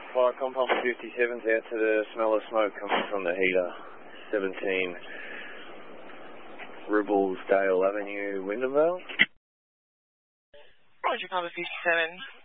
Fire Compound 57's out to the smell of smoke coming from the heater. 17 Ribblesdale Avenue, Wyndhamvale. Roger, Papa 57.